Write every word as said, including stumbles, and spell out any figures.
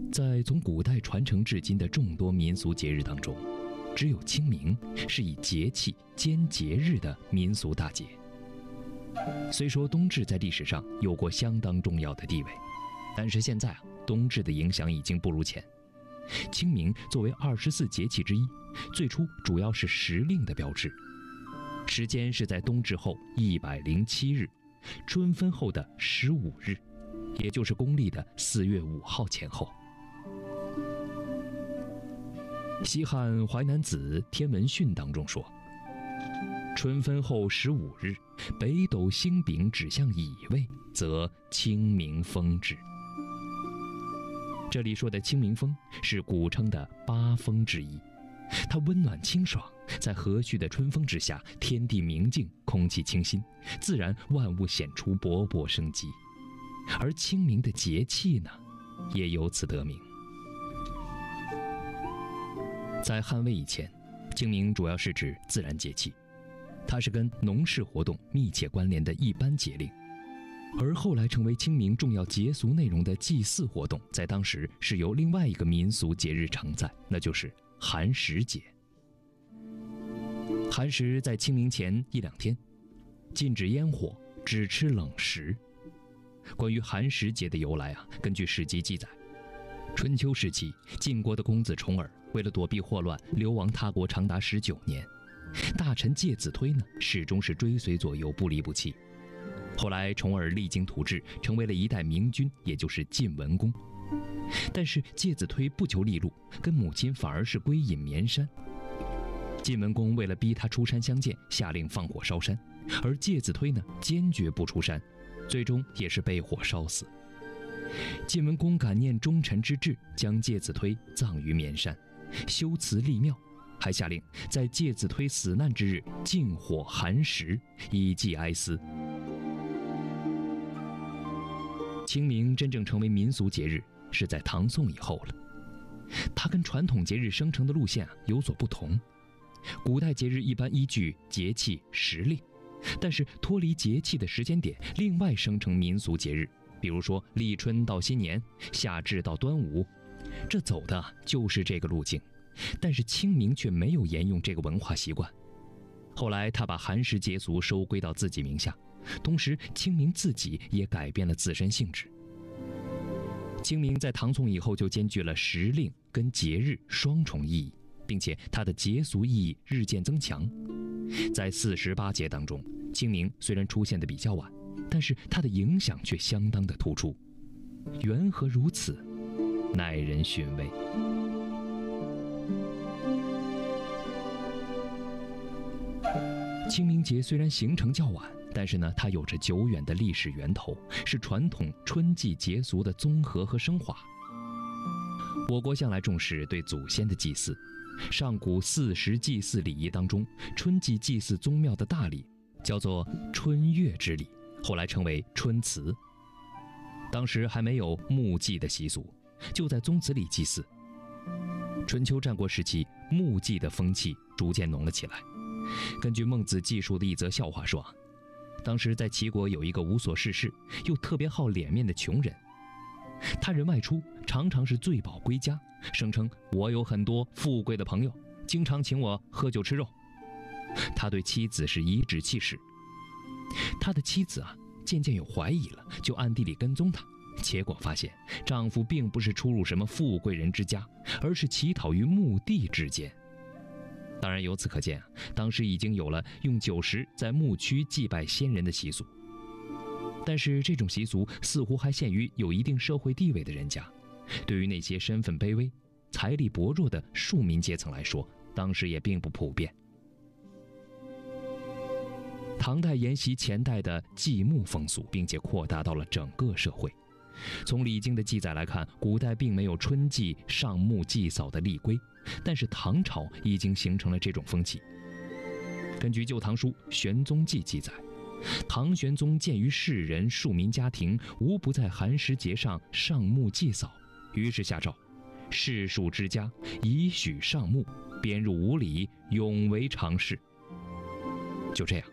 在从古代传承至今的众多民俗节日当中，只有清明是以节气兼节日的民俗大节。虽说冬至在历史上有过相当重要的地位，但是现在啊，冬至的影响已经不如前。清明作为二十四节气之一，最初主要是时令的标志，时间是在冬至后一百零七日，春分后的十五日，也就是公历的四月五号前后。西汉《淮南子·天文训》当中说，春分后十五日，北斗星柄指向乙未，则清明风至。这里说的清明风是古称的八风之一，它温暖清爽，在和煦的春风之下，天地明净，空气清新，自然万物显出勃勃生机。而清明的节气呢，也由此得名。在汉魏以前，清明主要是指自然节气，它是跟农事活动密切关联的一般节令。而后来成为清明重要节俗内容的祭祀活动，在当时是由另外一个民俗节日承载，那就是寒食节。寒食在清明前一两天，禁止烟火，只吃冷食。关于寒食节的由来啊，根据史籍记载，春秋时期，晋国的公子重耳为了躲避祸乱，流亡他国长达十九年。大臣介子推呢，始终是追随左右，不离不弃。后来重耳励精图治，成为了一代明君，也就是晋文公。但是介子推不求利禄，跟母亲反而是归隐绵山。晋文公为了逼他出山相见，下令放火烧山，而介子推呢，坚决不出山，最终也是被火烧死。晋文公感念忠臣之志，将介子推葬于绵山，修祠立庙，还下令在介子推死难之日禁火寒食，以祭哀思。清明真正成为民俗节日是在唐宋以后了，它跟传统节日生成的路线啊有所不同。古代节日一般依据节气时令，但是脱离节气的时间点，另外生成民俗节日，比如说立春到新年，夏至到端午，这走的就是这个路径。但是清明却没有沿用这个文化习惯，后来他把寒食节俗收归到自己名下，同时清明自己也改变了自身性质。清明在唐宋以后就兼具了时令跟节日双重意义，并且它的节俗意义日渐增强。在四十八节当中，清明虽然出现的比较晚，但是它的影响却相当的突出。缘何如此，耐人寻味。清明节虽然形成较晚，但是呢，它有着久远的历史源头，是传统春季节俗的综合和升华。我国向来重视对祖先的祭祀，上古四时祭祀礼仪当中，春季祭祀宗庙的大礼叫做春月之礼，后来称为春祠。当时还没有墓祭的习俗，就在宗祠里祭祀。春秋战国时期，墓祭的风气逐渐浓了起来。根据孟子记述的一则笑话说，当时在齐国有一个无所事事又特别好脸面的穷人，他人外出常常是醉饱归家，声称我有很多富贵的朋友，经常请我喝酒吃肉。他对妻子是颐指气使，他的妻子啊渐渐有怀疑了，就暗地里跟踪他，结果发现丈夫并不是出入什么富贵人之家，而是乞讨于墓地之间。当然由此可见啊，当时已经有了用酒食在墓区祭拜先人的习俗。但是这种习俗似乎还限于有一定社会地位的人家，对于那些身份卑微、财力薄弱的庶民阶层来说，当时也并不普遍。唐代沿袭前代的祭墓风俗，并且扩大到了整个社会。从《礼经》的记载来看，古代并没有春季上墓祭扫的例规，但是唐朝已经形成了这种风气。根据《旧唐书·玄宗记》记载，唐玄宗鉴于世人庶民家庭无不在寒食节上上墓祭扫，于是下诏：士庶之家宜许上墓，编入五礼，永为常事。就这样，